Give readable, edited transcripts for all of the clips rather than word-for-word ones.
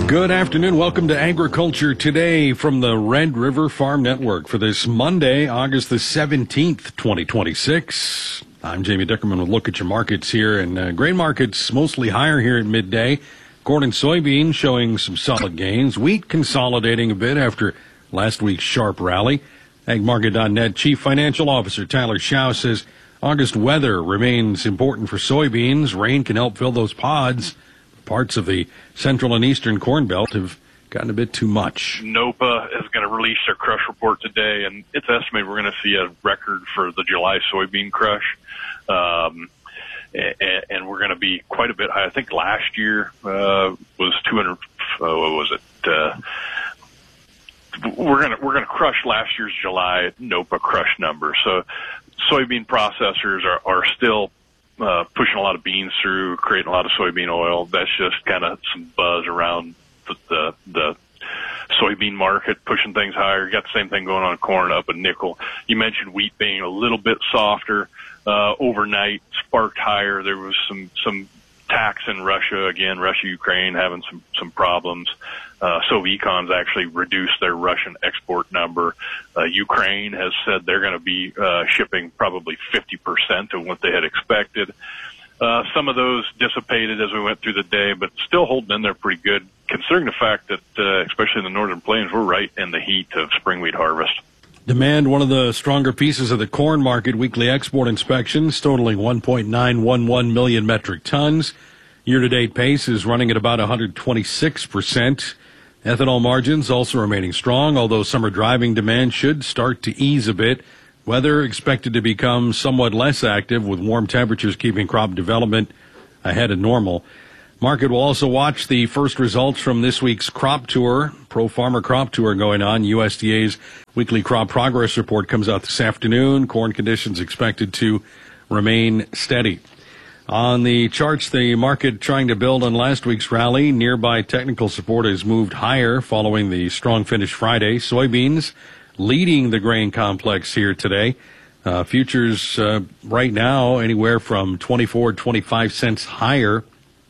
Good afternoon. Welcome to Agriculture Today from the Red River Farm Network for this Monday, August the 17th, 2026. I'm Jamie Dickerman with a look at your markets here, and grain markets mostly higher here at midday. Corn and soybean showing some solid gains. Wheat consolidating a bit after last week's sharp rally. AgMarket.net Chief Financial Officer Tyler Schau says August weather remains important for soybeans. Rain can help fill those pods. Parts of the central and eastern corn belt have gotten a bit too much. NOPA is going to release their crush report today, and it's estimated we're going to see a record for the July soybean crush. And we're going to be quite a bit high. I think last year was 200. What was it? We're going to crush last year's July NOPA crush number. So soybean processors are still pushing a lot of beans through, creating a lot of soybean oil. That's just kind of some buzz around the soybean market, pushing things higher. You got the same thing going on in corn, up a nickel. You mentioned wheat being a little bit softer. Overnight sparked higher. There was some tax in Russia, again, Russia-Ukraine having some problems. Sovietcon's actually reduced their Russian export number. Ukraine has said they're going to be shipping probably 50% of what they had expected. Some of those dissipated as we went through the day, but still holding in there pretty good, considering the fact that, especially in the northern plains, we're right in the heat of spring wheat harvest. Demand, one of the stronger pieces of the corn market. Weekly export inspections totaling 1.911 million metric tons. Year-to-date pace is running at about 126%. Ethanol margins also remaining strong, although summer driving demand should start to ease a bit. Weather expected to become somewhat less active, with warm temperatures keeping crop development ahead of normal. Market will also watch the first results from this week's crop tour, Pro Farmer Crop Tour going on. USDA's weekly crop progress report comes out this afternoon. Corn conditions expected to remain steady. On the charts, the market trying to build on last week's rally. Nearby technical support has moved higher following the strong finish Friday. Soybeans leading the grain complex here today. Futures right now anywhere from 24 to 25 cents higher.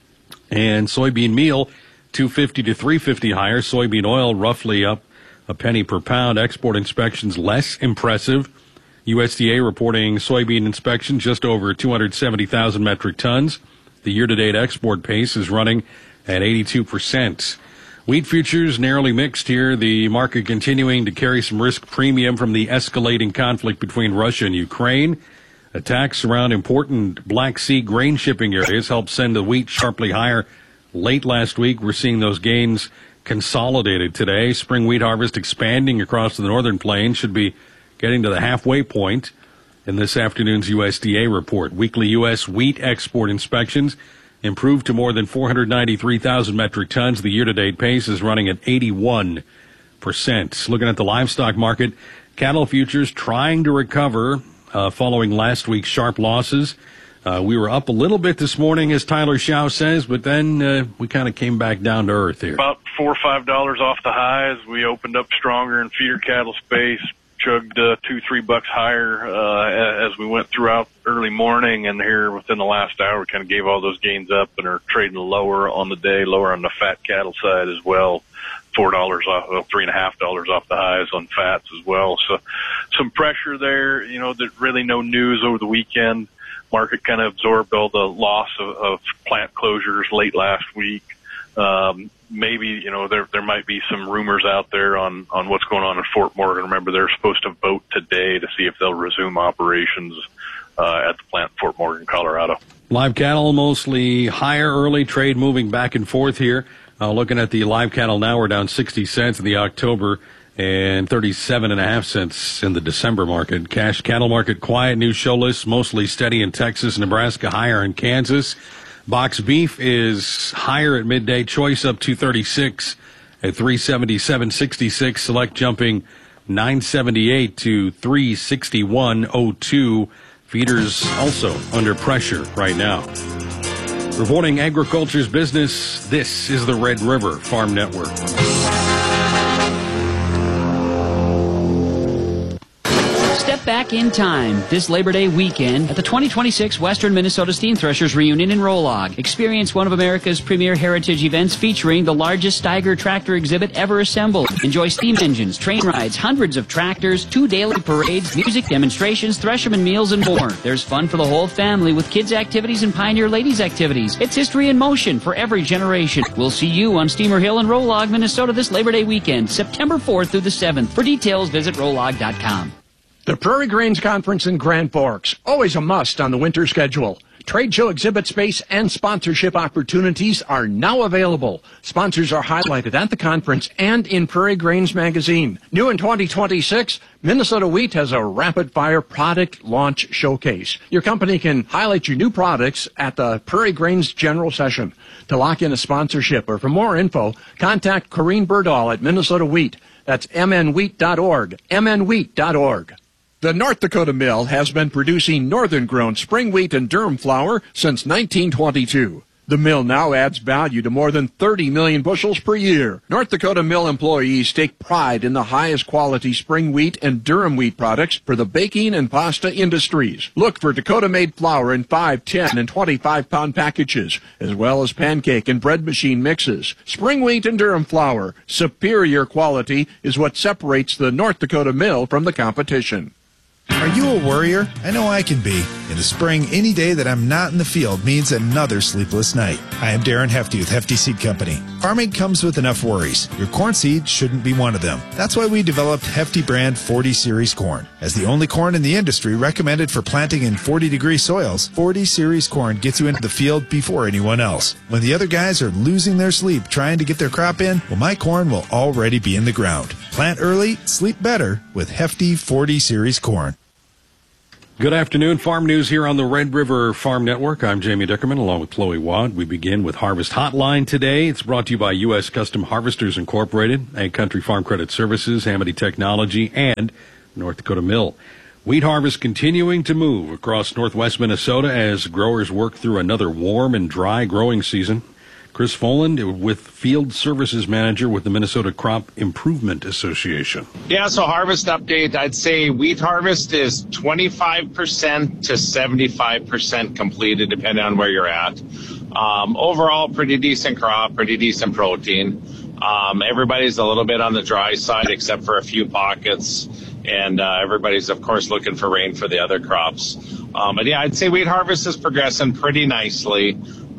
And soybean meal, $2.50 to $3.50 higher. Soybean oil roughly up a penny per pound. Export inspections less impressive. USDA reporting soybean inspection just over 270,000 metric tons. The year-to-date export pace is running at 82%. Wheat futures narrowly mixed here. The market continuing to carry some risk premium from the escalating conflict between Russia and Ukraine. Attacks around important Black Sea grain shipping areas helped send the wheat sharply higher late last week. We're seeing those gains consolidated today. Spring wheat harvest expanding across the northern plains, should be getting to the halfway point in this afternoon's USDA report. Weekly U.S. wheat export inspections improved to more than 493,000 metric tons. The year-to-date pace is running at 81%. Looking at the livestock market, cattle futures trying to recover following last week's sharp losses. We were up a little bit this morning, as Tyler Schau says, but then we kind of came back down to earth here. About $4 or $5 off the highs. We opened up stronger in feeder cattle space, chugged $2-3 higher as we went throughout early morning, and here within the last hour we kind of gave all those gains up and are trading lower on the day, lower on the fat cattle side as well. $4 off, $3.50 off the highs on fats as well. So some pressure there. You know, there's really no news over the weekend. Market kind of absorbed all the loss of plant closures late last week. Maybe, you know, there might be some rumors out there on what's going on in Fort Morgan. Remember, they're supposed to vote today to see if they'll resume operations at the plant in Fort Morgan, Colorado. Live cattle mostly higher early, trade moving back and forth here. Looking at the live cattle now, we're down 60 cents in the October and 37.5 cents in the December market. Cash cattle market quiet, new show lists mostly steady in Texas, Nebraska, higher in Kansas. Box beef is higher at midday. Choice up 236 at 377.66. Select jumping 978 to 361.02. Feeders also under pressure right now. Reporting agriculture's business, this is the Red River Farm Network. Step back back in time this Labor Day weekend at the 2026 Western Minnesota Steam Threshers Reunion in Rolog. Experience one of America's premier heritage events featuring the largest Steiger tractor exhibit ever assembled. Enjoy steam engines, train rides, hundreds of tractors, 2 daily parades, music demonstrations, thresherman meals, and more. There's fun for the whole family with kids' activities and Pioneer Ladies activities. It's history in motion for every generation. We'll see you on Steamer Hill in Rolog, Minnesota this Labor Day weekend, September 4th through the 7th. For details, visit rolog.com. The Prairie Grains Conference in Grand Forks, always a must on the winter schedule. Trade show exhibit space and sponsorship opportunities are now available. Sponsors are highlighted at the conference and in Prairie Grains magazine. New in 2026, Minnesota Wheat has a rapid-fire product launch showcase. Your company can highlight your new products at the Prairie Grains General Session. To lock in a sponsorship or for more info, contact Corrine Berdahl at Minnesota Wheat. That's mnwheat.org, mnwheat.org. The North Dakota Mill has been producing northern-grown spring wheat and durum flour since 1922. The mill now adds value to more than 30 million bushels per year. North Dakota Mill employees take pride in the highest quality spring wheat and durum wheat products for the baking and pasta industries. Look for Dakota-made flour in 5, 10, and 25-pound packages, as well as pancake and bread machine mixes. Spring wheat and durum flour, superior quality, is what separates the North Dakota Mill from the competition. Are you a worrier? I know I can be. In the spring, any day that I'm not in the field means another sleepless night. I am Darren Hefty with Hefty Seed Company. Farming comes with enough worries. Your corn seed shouldn't be one of them. That's why we developed Hefty brand 40 Series corn. As the only corn in the industry recommended for planting in 40-degree soils, 40 Series corn gets you into the field before anyone else. When the other guys are losing their sleep trying to get their crop in, well, my corn will already be in the ground. Plant early, sleep better with Hefty 40 Series corn. Good afternoon. Farm news here on the Red River Farm Network. I'm Jamie Dickerman along with Chloe Wadd. We begin with Harvest Hotline today. It's brought to you by U.S. Custom Harvesters Incorporated, Ag Country Farm Credit Services, Amity Technology, and North Dakota Mill. Wheat harvest continuing to move across northwest Minnesota as growers work through another warm and dry growing season. Chris Foland with Field Services Manager with the Minnesota Crop Improvement Association. Yeah, so harvest update, I'd say wheat harvest is 25% to 75% completed, depending on where you're at. Overall, pretty decent crop, pretty decent protein. Everybody's a little bit on the dry side except for a few pockets, and everybody's, of course, looking for rain for the other crops. But yeah, I'd say wheat harvest is progressing pretty nicely.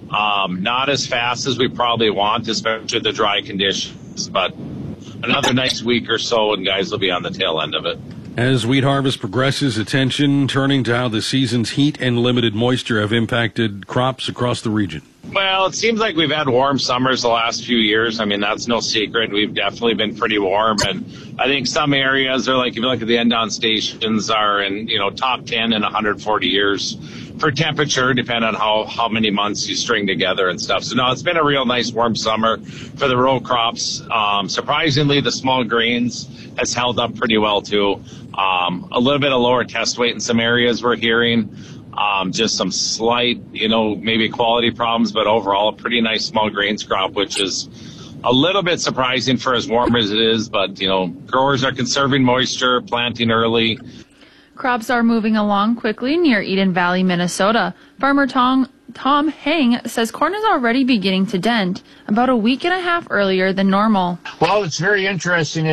Not as fast as we probably want, especially the dry conditions, but another nice week or so and guys will be on the tail end of it. As wheat harvest progresses, attention turning to how the season's heat and limited moisture have impacted crops across the region. Well, it seems like we've had warm summers the last few years. I mean, that's no secret. We've definitely been pretty warm. And I think some areas are like, if you look at the end-on stations, are in, top 10 in 140 years for temperature, depending on how many months you string together and stuff. So, no, it's been a real nice warm summer for the row crops. Surprisingly, the small grains has held up pretty well, too. A little bit of lower test weight in some areas we're hearing. Just some slight, maybe quality problems, but overall a pretty nice small grains crop, which is a little bit surprising for as warm as it is. But, growers are conserving moisture, planting early. Crops are moving along quickly near Eden Valley, Minnesota. Farmer Tom Hang says corn is already beginning to dent about a week and a half earlier than normal. Well, it's very interesting.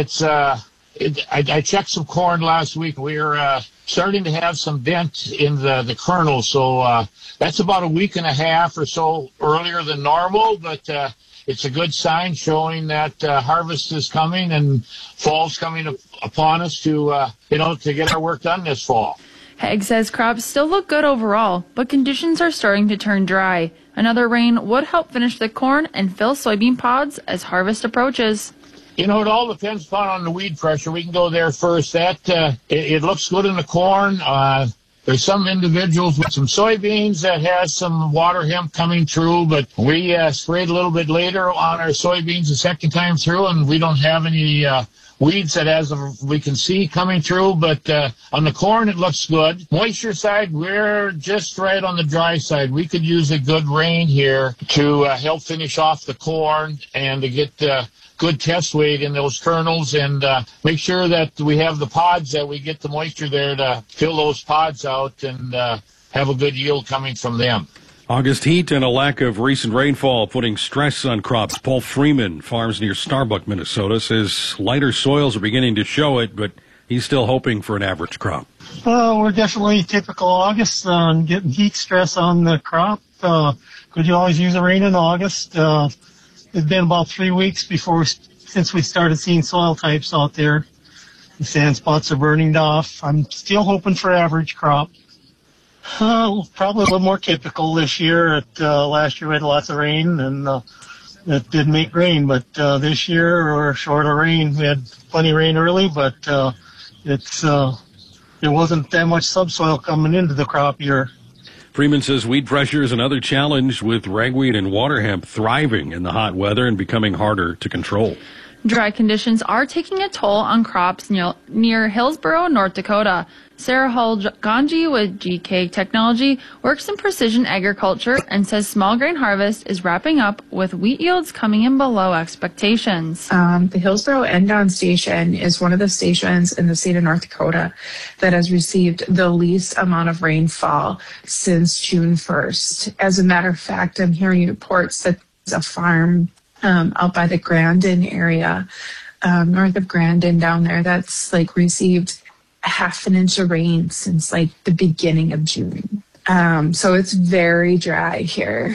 I checked some corn last week. We're starting to have some dent in the kernel, so that's about a week and a half or so earlier than normal, but it's a good sign showing that harvest is coming and fall's coming upon us to get our work done this fall. Haig says crops still look good overall, but conditions are starting to turn dry. Another rain would help finish the corn and fill soybean pods as harvest approaches. It all depends on the weed pressure. We can go there first. It looks good in the corn. There's some individuals with some soybeans that has some water hemp coming through, but we sprayed a little bit later on our soybeans the second time through, and we don't have any weeds that as we can see coming through, but on the corn, it looks good. Moisture side, we're just right on the dry side. We could use a good rain here to help finish off the corn and to get good test weight in those kernels and make sure that we have the pods, that we get the moisture there to fill those pods out and have a good yield coming from them. August heat and a lack of recent rainfall putting stress on crops. Paul Freeman farms near Starbuck, Minnesota, says lighter soils are beginning to show it, but he's still hoping for an average crop. We're definitely typical August on getting heat stress on the crop. Could you always use a rain in August? It's been about 3 weeks since we started seeing soil types out there. The sand spots are burning off. I'm still hoping for average crop. Probably a little more typical this year. Last year we had lots of rain, and it did make rain. But this year we're short of rain. We had plenty of rain early, but there wasn't that much subsoil coming into the crop year. Freeman says weed pressure is another challenge, with ragweed and water hemp thriving in the hot weather and becoming harder to control. Dry conditions are taking a toll on crops near Hillsboro, North Dakota. Sarah Hull-Ganji with GK Technology works in precision agriculture and says small grain harvest is wrapping up with wheat yields coming in below expectations. The Hillsboro Endon station is one of the stations in the state of North Dakota that has received the least amount of rainfall since June 1st. As a matter of fact, I'm hearing reports that there's a farm out by the Grandin area, north of Grandin down there, that's received half an inch of rain since the beginning of June. So it's very dry here.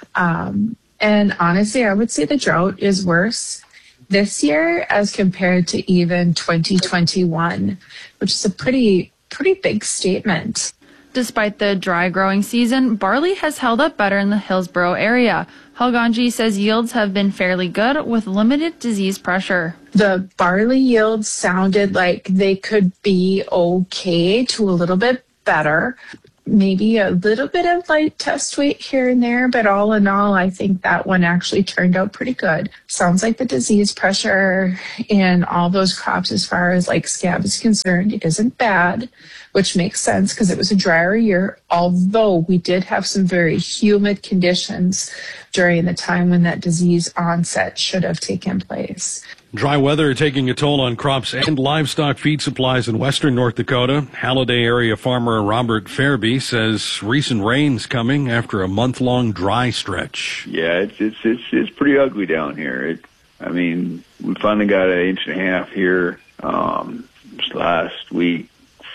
And honestly, I would say the drought is worse this year as compared to even 2021, which is a pretty big statement. Despite the dry growing season, barley has held up better in the Hillsboro area. Halganji says yields have been fairly good with limited disease pressure. The barley yields sounded like they could be okay to a little bit better. Maybe a little bit of light test weight here and there, but all in all, I think that one actually turned out pretty good. Sounds like the disease pressure in all those crops as far as scab is concerned isn't bad, which makes sense because it was a drier year, although we did have some very humid conditions during the time when that disease onset should have taken place. Dry weather taking a toll on crops and livestock feed supplies in western North Dakota. Halliday area farmer Robert Fairby says recent rains coming after a month-long dry stretch. Yeah, it's pretty ugly down here. We finally got 1.5 inches here just last week,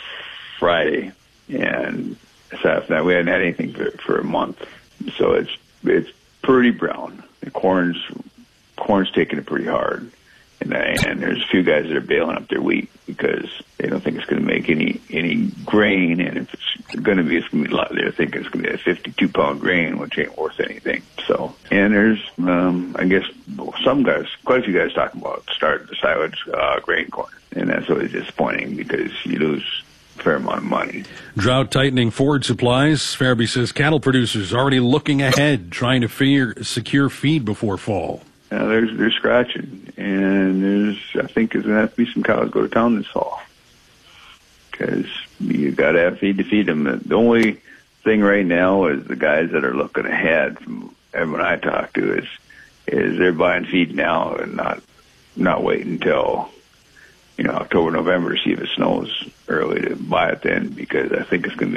Friday, and aside from that, we hadn't had anything for a month. So it's pretty brown. The corn's taking it pretty hard. And there's a few guys that are bailing up their wheat because they don't think it's going to make any grain, and if it's going to be a lot. They're thinking it's going to be a 52-pound grain, which ain't worth anything. So, and there's I guess some guys, quite a few guys, talking about starting the silage grain corn, and that's always disappointing because you lose a fair amount of money. Drought tightening forage supplies. Fairby says cattle producers already looking ahead, trying to secure feed before fall. They're scratching, and I think there's going to have to be some cows go to town this fall because you got to have feed to feed them. The only thing right now is the guys that are looking ahead. From everyone I talk to is they're buying feed now and not waiting until October, November to see if it snows early to buy it then, because I think it's going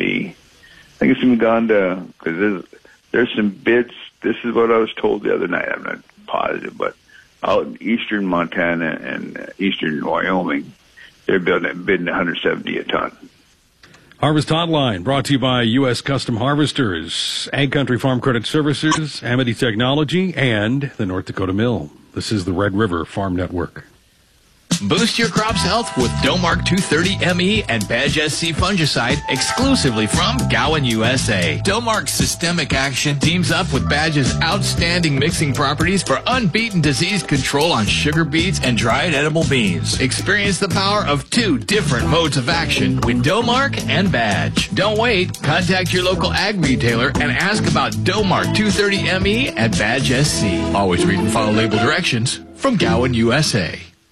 to be gone to, because there's some bids. This is what I was told the other night. I'm not positive, but out in eastern Montana and eastern Wyoming, they're bidding $170 a ton. Harvest Hotline brought to you by U.S. Custom Harvesters, Ag Country Farm Credit Services, Amity Technology, and the North Dakota Mill. This is the Red River Farm Network. Boost your crop's health with Domark 230 ME and Badge SC fungicide exclusively from Gowan, USA. Domark's systemic action teams up with Badge's outstanding mixing properties for unbeaten disease control on sugar beets and dried edible beans. Experience the power of 2 different modes of action with Domark and Badge. Don't wait. Contact your local ag retailer and ask about Domark 230 ME and Badge SC. Always read and follow label directions from Gowan, USA.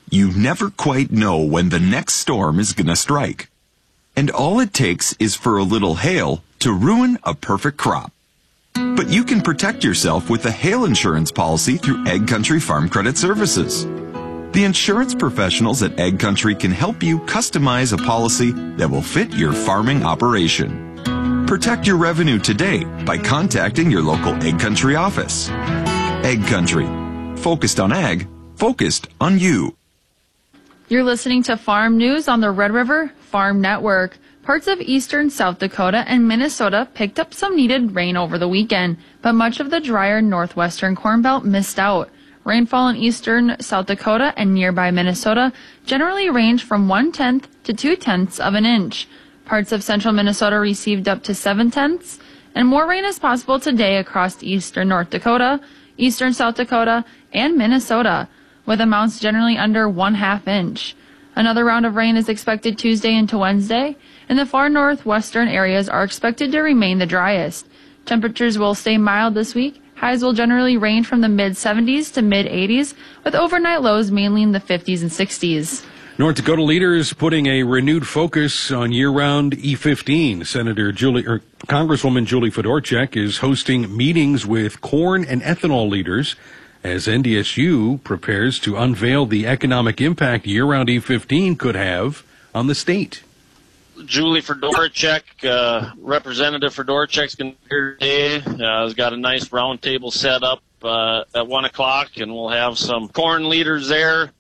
You never quite know when the next storm is gonna strike. And all it takes is for a little hail to ruin a perfect crop. But you can protect yourself with a hail insurance policy through Ag Country Farm Credit Services. The insurance professionals at Ag Country can help you customize a policy that will fit your farming operation. Protect your revenue today by contacting your local Ag Country office. Ag Country. Focused on ag, focused on you. You're listening to Farm News on the Red River Farm Network. Parts of eastern South Dakota and Minnesota picked up some needed rain over the weekend, but much of the drier northwestern Corn Belt missed out. Rainfall in eastern South Dakota and nearby Minnesota generally ranged from 1/10 to 2/10 of an inch. Parts of central Minnesota received up to 7/10, and more rain is possible today across eastern North Dakota, eastern South Dakota, and Minnesota, with amounts generally under 1/2 inch. Another round of rain is expected Tuesday into Wednesday, and the far northwestern areas are expected to remain the driest. Temperatures will stay mild this week. Highs will generally range from the mid-70s to mid-80s, with overnight lows mainly in the 50s and 60s. North Dakota leaders putting a renewed focus on year-round E15. Congresswoman Julie Fedorchak is hosting meetings with corn and ethanol leaders as NDSU prepares to unveil the economic impact year-round E15 could have on the state. Julie Fedorchak, Representative Fedorchak's going to be here today. Has got a nice round table set up at 1 o'clock, and we'll have some corn leaders there.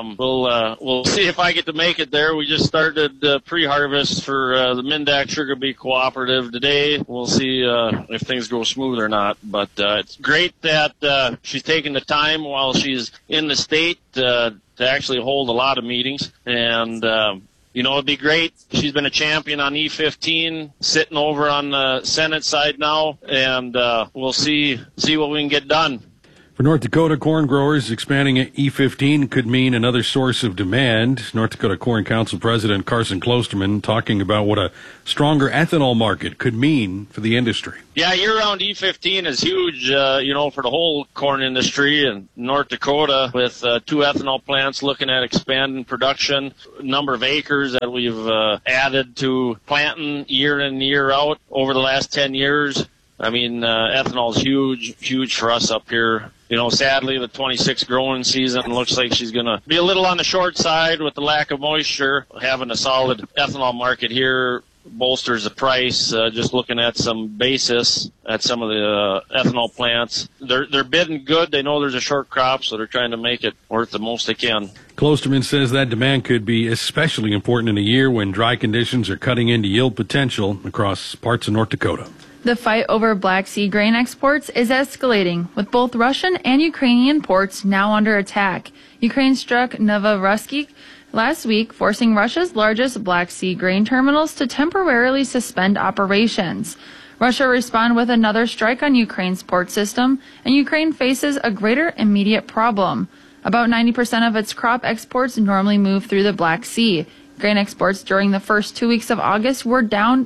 We'll see if I get to make it there. We just started pre-harvest for the Mindak Sugar Beet Cooperative today. We'll see if things go smooth or not. But it's great that she's taking the time while she's in the state to actually hold a lot of meetings. And it'd be great. She's been a champion on E15, sitting over on the Senate side now, and we'll see what we can get done. For North Dakota corn growers, expanding E15 could mean another source of demand. North Dakota Corn Council President Carson Klosterman talking about what a stronger ethanol market could mean for the industry. Yeah, year-round E15 is huge, for the whole corn industry in North Dakota, with 2 ethanol plants looking at expanding production, number of acres that we've added to planting year in, year out over the last 10 years. I mean, ethanol is huge for us up here. Sadly, the 26 growing season looks like she's going to be a little on the short side with the lack of moisture. Having a solid ethanol market here bolsters the price. Just looking at some basis at some of the ethanol plants, they're bidding good. They know there's a short crop, so they're trying to make it worth the most they can. Klosterman says that demand could be especially important in a year when dry conditions are cutting into yield potential across parts of North Dakota. The fight over Black Sea grain exports is escalating, with both Russian and Ukrainian ports now under attack. Ukraine struck Novorossiysk last week, forcing Russia's largest Black Sea grain terminals to temporarily suspend operations. Russia responded with another strike on Ukraine's port system, and Ukraine faces a greater immediate problem. About 90% of its crop exports normally move through the Black Sea. Grain exports during the first 2 weeks of August were down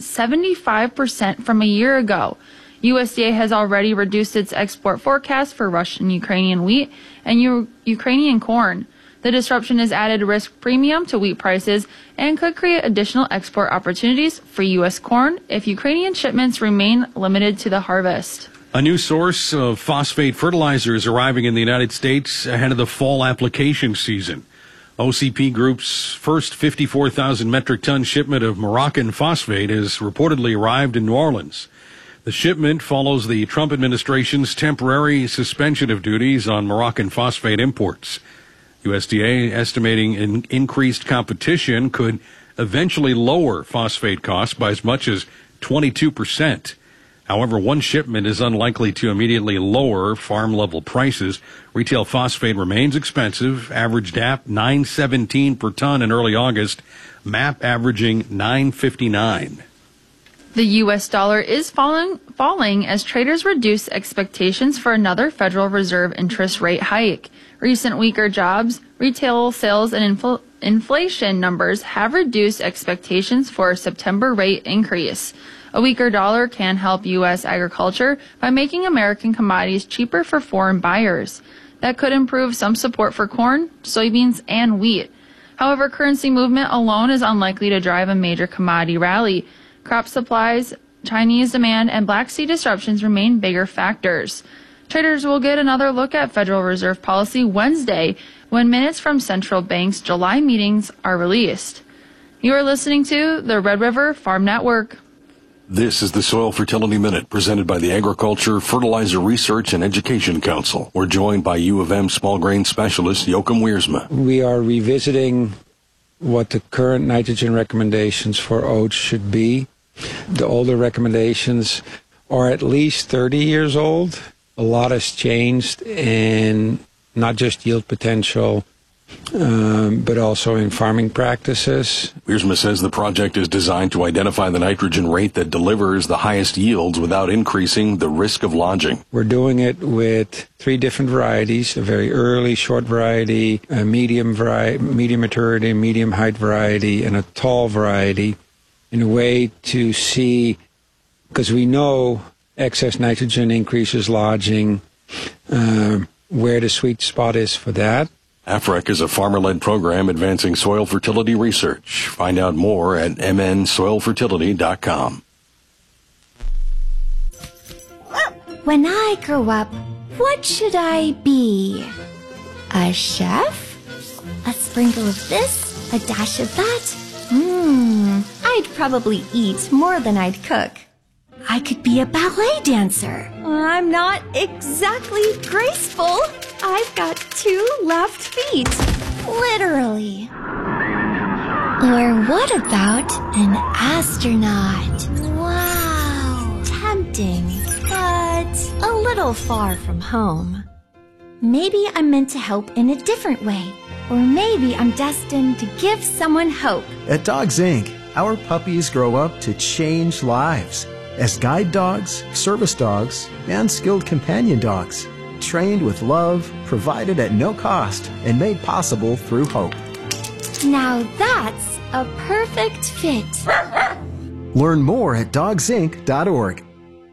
75% from a year ago. USDA has already reduced its export forecast for Russian Ukrainian wheat and Ukrainian corn. The disruption has added risk premium to wheat prices and could create additional export opportunities for U.S. corn if Ukrainian shipments remain limited to the harvest. A new source of phosphate fertilizer is arriving in the United States ahead of the fall application season. OCP Group's first 54,000 metric ton shipment of Moroccan phosphate has reportedly arrived in New Orleans. The shipment follows the Trump administration's temporary suspension of duties on Moroccan phosphate imports. USDA estimating increased competition could eventually lower phosphate costs by as much as 22%. However, one shipment is unlikely to immediately lower farm-level prices. Retail phosphate remains expensive, average DAP $9.17 per ton in early August, MAP averaging $9.59. The U.S. dollar is falling as traders reduce expectations for another Federal Reserve interest rate hike. Recent weaker jobs, retail sales, and inflation numbers have reduced expectations for a September rate increase. A weaker dollar can help U.S. agriculture by making American commodities cheaper for foreign buyers. That could improve some support for corn, soybeans, and wheat. However, currency movement alone is unlikely to drive a major commodity rally. Crop supplies, Chinese demand, and Black Sea disruptions remain bigger factors. Traders will get another look at Federal Reserve policy Wednesday when minutes from central banks' July meetings are released. You are listening to the Red River Farm Network. This is the Soil Fertility Minute presented by the Agriculture, Fertilizer Research and Education Council. We're joined by U of M small grain specialist Joachim Wiersma. We are revisiting what the current nitrogen recommendations for oats should be. The older recommendations are at least 30 years old. A lot has changed in not just yield potential, but also in farming practices. Wiersma says the project is designed to identify the nitrogen rate that delivers the highest yields without increasing the risk of lodging. We're doing it with 3 different varieties: a very early short variety, a medium maturity, medium height variety, and a tall variety, in a way to see, because we know excess nitrogen increases lodging, where the sweet spot is for that. AFREC is a farmer-led program advancing soil fertility research. Find out more at mnsoilfertility.com. When I grow up, what should I be? A chef? A sprinkle of this? A dash of that? I'd probably eat more than I'd cook. I could be a ballet dancer. I'm not exactly graceful. I've got 2 left feet. Literally. Or what about an astronaut? Wow. Tempting, but a little far from home. Maybe I'm meant to help in a different way. Or maybe I'm destined to give someone hope. At Dogs Inc., our puppies grow up to change lives as guide dogs, service dogs, and skilled companion dogs, trained with love, provided at no cost, and made possible through hope. Now that's a perfect fit. Learn more at dogsinc.org.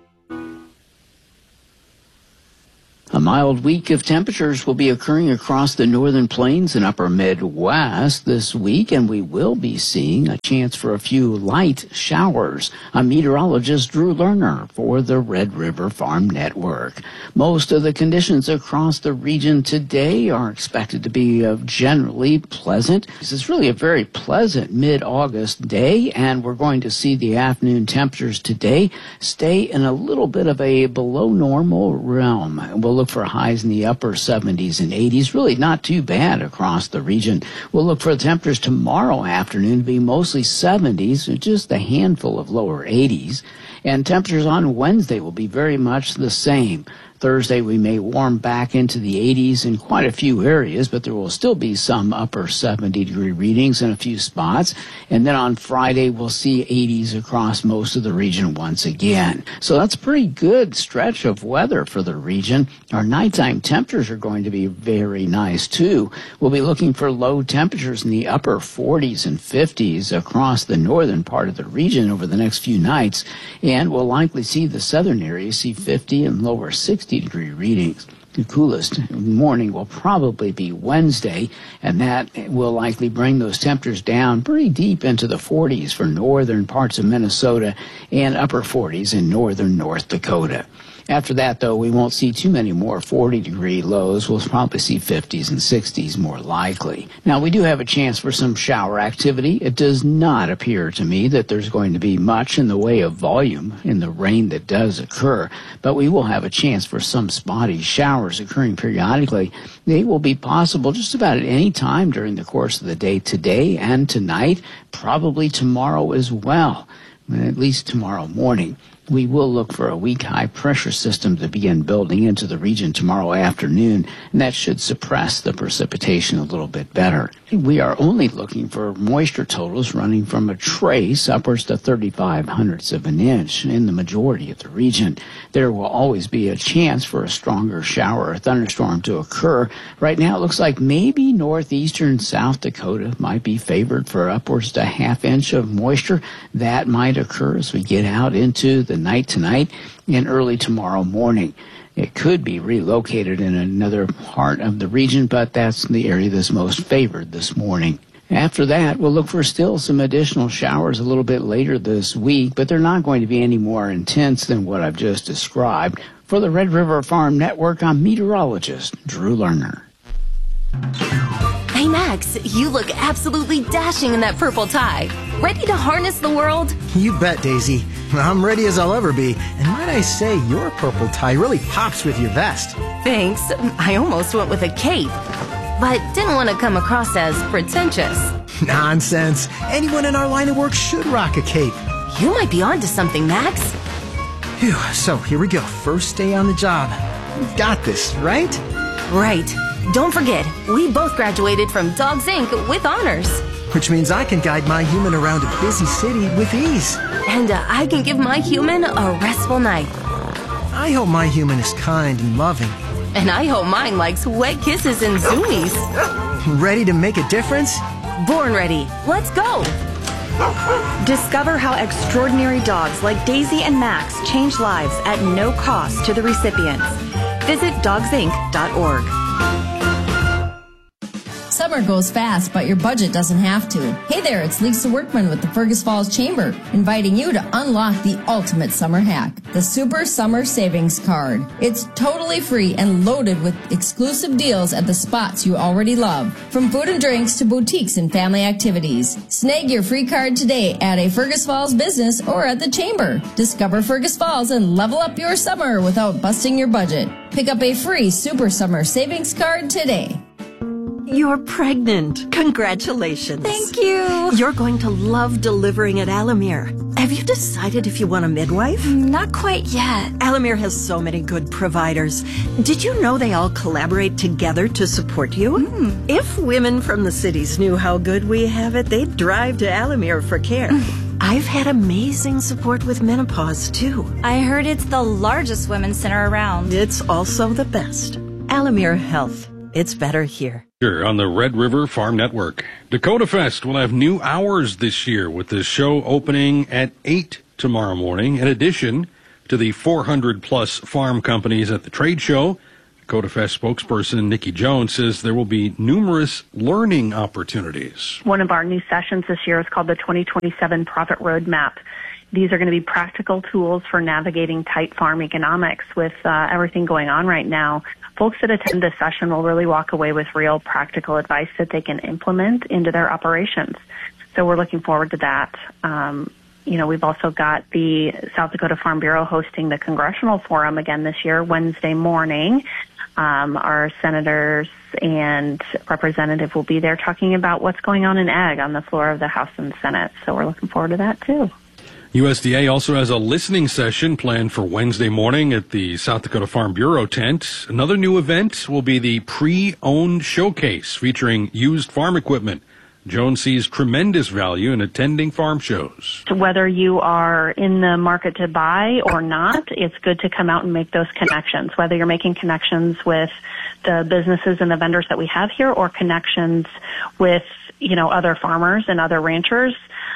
A mild week of temperatures will be occurring across the northern plains and upper Midwest this week, and we will be seeing a chance for a few light showers. I'm meteorologist Drew Lerner for the Red River Farm Network. Most of the conditions across the region today are expected to be generally pleasant. This is really a very pleasant mid-August day, and we're going to see the afternoon temperatures today stay in a little bit of a below normal realm. We'll look for highs in the upper 70s and 80s, really not too bad across the region. We'll look for the temperatures tomorrow afternoon to be mostly 70s, just a handful of lower 80s. And temperatures on Wednesday will be very much the same. Thursday, we may warm back into the 80s in quite a few areas, but there will still be some upper 70-degree readings in a few spots. And then on Friday, we'll see 80s across most of the region once again. So that's a pretty good stretch of weather for the region. Our nighttime temperatures are going to be very nice, too. We'll be looking for low temperatures in the upper 40s and 50s across the northern part of the region over the next few nights. And we'll likely see the southern areas see 50 and lower 60-degree readings. The coolest morning will probably be Wednesday, and that will likely bring those temperatures down pretty deep into the 40s for northern parts of Minnesota and upper 40s in northern North Dakota. After that, though, we won't see too many more 40-degree lows. We'll probably see 50s and 60s more likely. Now, we do have a chance for some shower activity. It does not appear to me that there's going to be much in the way of volume in the rain that does occur, but we will have a chance for some spotty showers occurring periodically. They will be possible just about at any time during the course of the day today and tonight, probably tomorrow as well, at least tomorrow morning. We will look for a weak high-pressure system to begin building into the region tomorrow afternoon, and that should suppress the precipitation a little bit better. We are only looking for moisture totals running from a trace upwards to 0.35 of an inch in the majority of the region. There will always be a chance for a stronger shower or thunderstorm to occur. Right now, it looks like maybe northeastern South Dakota might be favored for upwards to 0.5 inch of moisture. That might occur as we get out into the night tonight and early tomorrow morning. It could be relocated in another part of the region, but that's the area that's most favored this morning. After that, we'll look for still some additional showers a little bit later this week, but they're not going to be any more intense than what I've just described. For the Red River Farm Network, I'm meteorologist Drew Lerner. Hey, Max, you look absolutely dashing in that purple tie. Ready to harness the world? You bet, Daisy. I'm ready as I'll ever be. And might I say, your purple tie really pops with your vest. Thanks. I almost went with a cape, but didn't want to come across as pretentious. Nonsense. Anyone in our line of work should rock a cape. You might be onto something, Max. Phew, so here we go. First day on the job. We've got this, right? Right. Don't forget, we both graduated from Dogs Inc. with honors. Which means I can guide my human around a busy city with ease. And I can give my human a restful night. I hope my human is kind and loving. And I hope mine likes wet kisses and zoomies. Ready to make a difference? Born ready. Let's go. Discover how extraordinary dogs like Daisy and Max change lives at no cost to the recipients. Visit dogsinc.org. Summer goes fast, but your budget doesn't have to. Hey there, it's Lisa Workman with the Fergus Falls Chamber, inviting you to unlock the ultimate summer hack, the Super Summer Savings Card. It's totally free and loaded with exclusive deals at the spots you already love, from food and drinks to boutiques and family activities. Snag your free card today at a Fergus Falls business or at the Chamber. Discover Fergus Falls and level up your summer without busting your budget. Pick up a free Super Summer Savings Card today. You're pregnant. Congratulations. Thank you. You're going to love delivering at Alamere. Have you decided if you want a midwife? Not quite yet. Alamere has so many good providers. Did you know they all collaborate together to support you? If women from the cities knew how good we have it, they'd drive to Alamere for care. I've had amazing support with menopause, too. I heard it's the largest women's center around. It's also the best. Alamere Health. It's better here. Here on the Red River Farm Network. Dakota Fest will have new hours this year with the show opening at 8 tomorrow morning. In addition to the 400-plus farm companies at the trade show, Dakota Fest spokesperson Nikki Jones says there will be numerous learning opportunities. One of our new sessions this year is called the 2027 Profit Roadmap. These are going to be practical tools for navigating tight farm economics with everything going on right now. Folks that attend this session will really walk away with real practical advice that they can implement into their operations. So we're looking forward to that. We've also got the South Dakota Farm Bureau hosting the Congressional Forum again this year, Wednesday morning. Our senators and representative will be there talking about what's going on in ag on the floor of the House and Senate. So we're looking forward to that too. USDA also has a listening session planned for Wednesday morning at the South Dakota Farm Bureau tent. Another new event will be the Pre-Owned Showcase featuring used farm equipment. Jones sees tremendous value in attending farm shows. Whether you are in the market to buy or not, it's good to come out and make those connections, whether you're making connections with the businesses and the vendors that we have here or connections with, other farmers and other ranchers.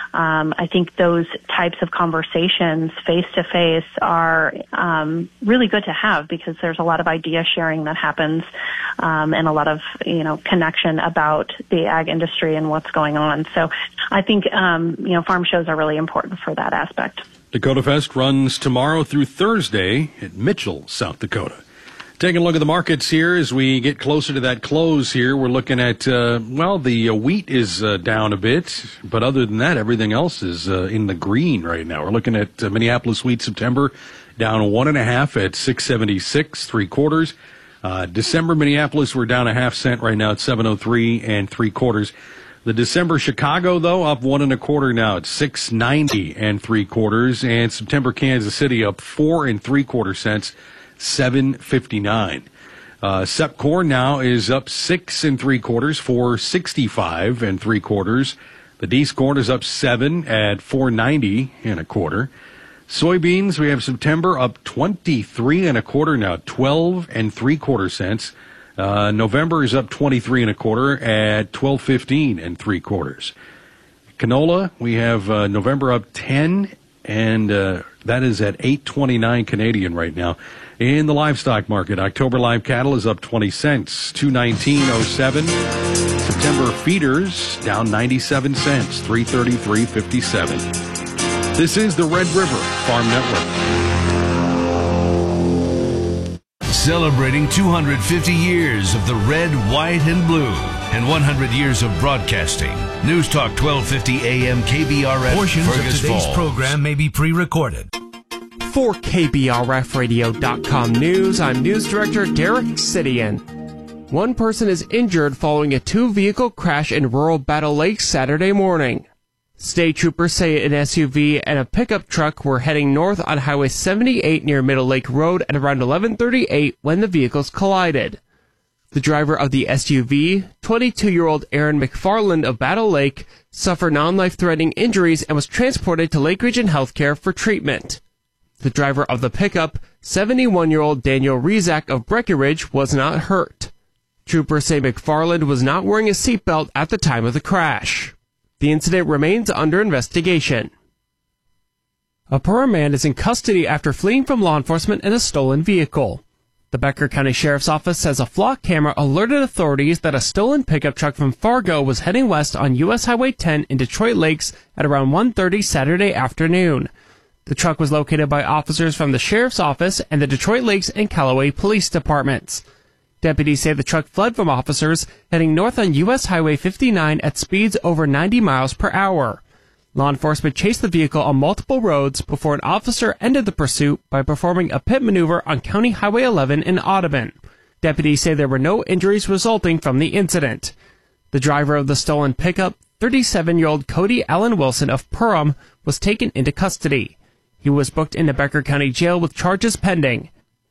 I think those types of conversations face-to-face are really good to have because there's a lot of idea sharing that happens and a lot of, connection about the ag industry and what's going on. So I think, farm shows are really important for that aspect. Dakota Fest runs tomorrow through Thursday at Mitchell, South Dakota. Taking a look at the markets here as we get closer to that close here. We're looking at, the wheat is down a bit, but other than that, everything else is in the green right now. We're looking at Minneapolis wheat September down 1.5 at 6.76 3/4. December Minneapolis, we're down 0.5 cent right now at 7.03 3/4. The December Chicago, though, up 1 1/4 now at 6.90 3/4, and September Kansas City up 4 3/4 cents, 7.59. Sep corn now is up 6 3/4, 4.65 3/4. The D's corn is up 7 at 4.90 1/4. Soybeans, we have September up 23 1/4 now, 12 3/4 cents. November is up 23 1/4 at 12.15 3/4. Canola, we have November up 10, and that is at 8.29 Canadian right now. In the livestock market, October live cattle is up 20 cents, 219.07. September feeders down 97 cents, 333.57. This is the Red River Farm Network. Celebrating 250 years of the red, white, and blue, and 100 years of broadcasting. News Talk 1250 AM KBRF. Portions Fergus of today's Falls. program may be pre-recorded. For KBRFradio.com News, I'm News Director Derek Sidian. One person is injured following a two-vehicle crash in rural Battle Lake Saturday morning. State troopers say an SUV and a pickup truck were heading north on Highway 78 near Middle Lake Road at around 11:38 when the vehicles collided. The driver of the SUV, 22-year-old Aaron McFarland of Battle Lake, suffered non-life-threatening injuries and was transported to Lake Region Healthcare for treatment. The driver of the pickup, 71-year-old Daniel Rezak of Breckenridge, was not hurt. Troopers say McFarland was not wearing a seatbelt at the time of the crash. The incident remains under investigation. A Perham man is in custody after fleeing from law enforcement in a stolen vehicle. The Becker County Sheriff's Office says a flock camera alerted authorities that a stolen pickup truck from Fargo was heading west on U.S. Highway 10 in Detroit Lakes at around 1:30 Saturday afternoon. The truck was located by officers from the Sheriff's Office and the Detroit Lakes and Callaway Police Departments. Deputies say the truck fled from officers heading north on U.S. Highway 59 at speeds over 90 miles per hour. Law enforcement chased the vehicle on multiple roads before an officer ended the pursuit by performing a pit maneuver on County Highway 11 in Audubon. Deputies say there were no injuries resulting from the incident. The driver of the stolen pickup, 37-year-old Cody Allen Wilson of Perham, was taken into custody. He was booked into Becker County Jail with charges pending.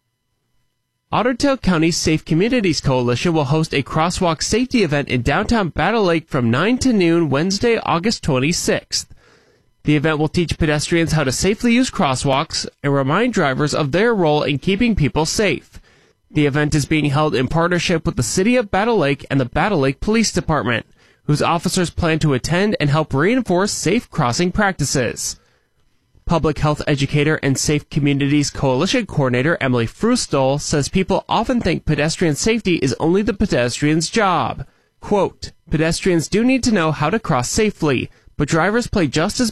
Otter Tail County's Safe Communities Coalition will host a crosswalk safety event in downtown Battle Lake from 9 to noon Wednesday, August 26th. The event will teach pedestrians how to safely use crosswalks and remind drivers of their role in keeping people safe. The event is being held in partnership with the City of Battle Lake and the Battle Lake Police Department, whose officers plan to attend and help reinforce safe crossing practices. Public health educator and Safe Communities Coalition coordinator Emily Frustol says people often think pedestrian safety is only the pedestrian's job. Quote, pedestrians do need to know how to cross safely, but drivers play just as